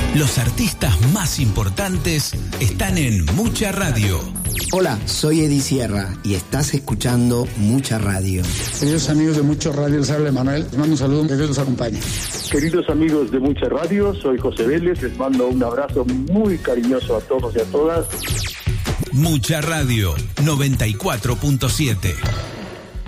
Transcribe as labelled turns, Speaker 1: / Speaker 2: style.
Speaker 1: Los artistas más importantes están en Mucha Radio.
Speaker 2: Hola, soy Eddie Sierra y estás escuchando Mucha Radio.
Speaker 3: Queridos amigos de Mucha Radio, les habla Emanuel. Les mando un saludo, que Dios los acompañe.
Speaker 4: Queridos amigos de Mucha Radio, soy José Vélez. Les mando un abrazo muy cariñoso a todos y a todas.
Speaker 1: Mucha Radio 94.7.